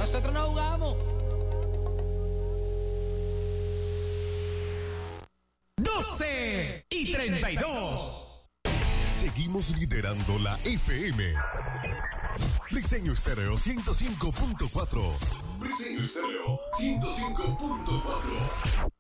Nosotros no jugamos. 12:32. Seguimos liderando la FM. Briseño Estéreo 105.4. Briseño Estéreo 105.4.